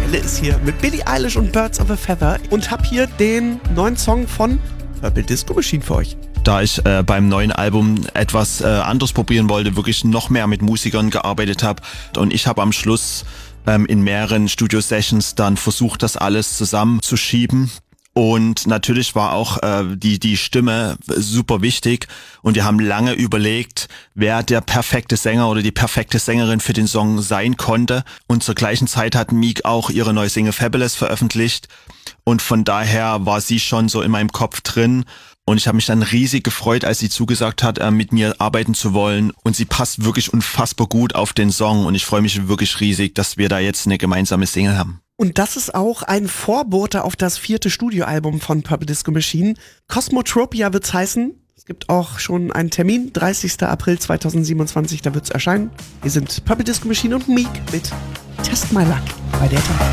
Liz hier mit Billie Eilish und Birds of a Feather und hab hier den neuen Song von Purple Disco Machine für euch. Da ich beim neuen Album etwas anderes probieren wollte, wirklich noch mehr mit Musikern gearbeitet habe und ich habe am Schluss in mehreren Studio-Sessions dann versucht, das alles zusammenzuschieben. Und natürlich war auch die Stimme super wichtig und wir haben lange überlegt, wer der perfekte Sänger oder die perfekte Sängerin für den Song sein konnte. Und zur gleichen Zeit hat Meek auch ihre neue Single Fabulous veröffentlicht und von daher war sie schon so in meinem Kopf drin. Und ich habe mich dann riesig gefreut, als sie zugesagt hat, mit mir arbeiten zu wollen. Und sie passt wirklich unfassbar gut auf den Song und ich freue mich wirklich riesig, dass wir da jetzt eine gemeinsame Single haben. Und das ist auch ein Vorbote auf das 4. Studioalbum von Purple Disco Machine. Cosmotropia wird's heißen. Es gibt auch schon einen Termin, 30. April 2027, da wird's erscheinen. Wir sind Purple Disco Machine und Meek mit Test My Luck bei der Tat.